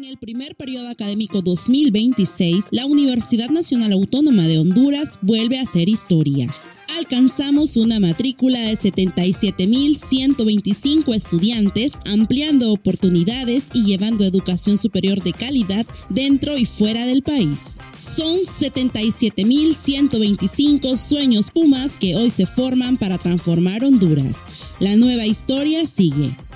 el primer periodo académico 2026, la Universidad Nacional Autónoma de Honduras vuelve a hacer historia. Alcanzamos una matrícula de 77.125 estudiantes, ampliando oportunidades y llevando educación superior de calidad dentro y fuera del país. Son 77.125 sueños Pumas que hoy se forman para transformar Honduras. La nueva historia sigue.